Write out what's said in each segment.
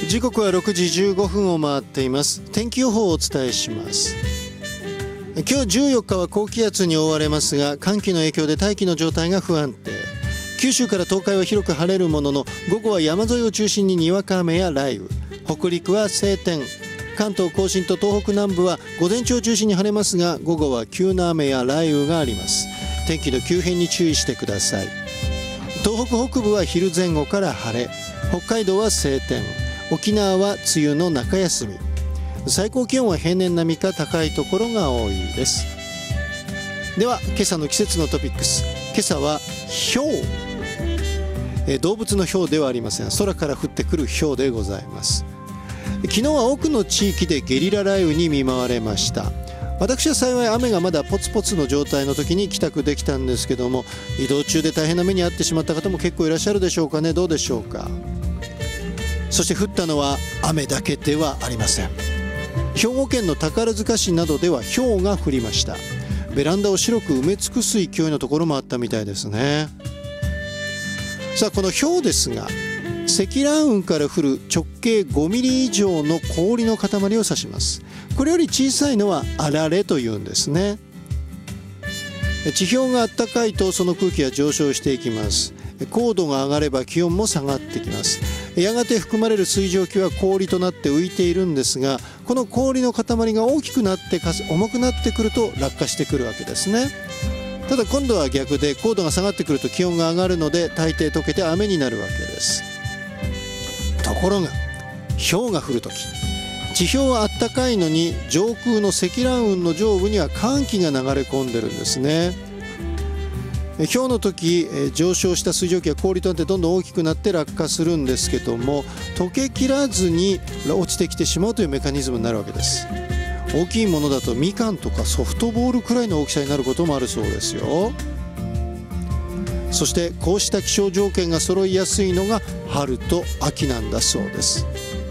時刻は6時15分を回っています。天気予報をお伝えします。今日14日は高気圧に覆われますが、寒気の影響で大気の状態が不安定。九州から東海は広く晴れるものの、午後は山沿いを中心ににわか雨や雷雨、北陸は晴天、関東甲信と東北南部は午前中を中心に晴れますが、午後は急な雨や雷雨があります。天気の急変に注意してください。東北北部は昼前後から晴れ、北海道は晴天、沖縄は梅雨の中休み。最高気温は平年並みか高いところが多いです。では今朝の季節のトピックス。今朝は雹、動物の雹ではありません。空から降ってくる雹でございます。昨日は多くの地域でゲリラ雷雨に見舞われました。私は幸い雨がまだポツポツの状態の時に帰宅できたんですけども、移動中で大変な目に遭ってしまった方も結構いらっしゃるでしょうかね。どうでしょうか。そして降ったのは雨だけではありません。兵庫県の宝塚市などでは雹が降りました。ベランダを白く埋め尽くす勢いのところもあったみたいですね。さあ、この雹ですが、積乱雲から降る直径5ミリ以上の氷の塊を指します。これより小さいのはあられというんですね。地表が暖かいとその空気は上昇していきます。高度が上がれば気温も下がってきます。やがて含まれる水蒸気は氷となって浮いているんですが、この氷の塊が大きくなって重くなってくると落下してくるわけですね。ただ今度は逆で、高度が下がってくると気温が上がるので大抵溶けて雨になるわけです。ところが雹が降るとき、地表は暖かいのに上空の積乱雲の上部には寒気が流れ込んでるんですね。雹の時、上昇した水蒸気が氷となってどんどん大きくなって落下するんですけども、溶けきらずに落ちてきてしまうというメカニズムになるわけです。大きいものだとみかんとかソフトボールくらいの大きさになることもあるそうですよ。そしてこうした気象条件が揃いやすいのが春と秋なんだそうです。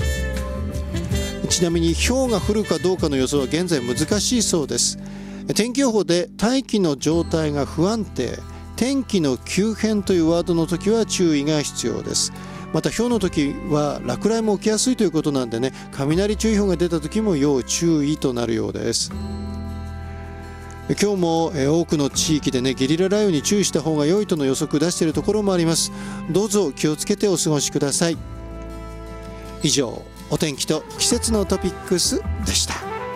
ちなみに雹が降るかどうかの予想は現在難しいそうです。天気予報で大気の状態が不安定、天気の急変というワードの時は注意が必要です。また雹の時は落雷も起きやすいということなんでね、雷注意報が出た時も要注意となるようです。今日も多くの地域でね、ゲリラ雷雨に注意した方が良いとの予測出しているところもあります。どうぞ気をつけてお過ごしください。以上、お天気と季節のトピックスでした。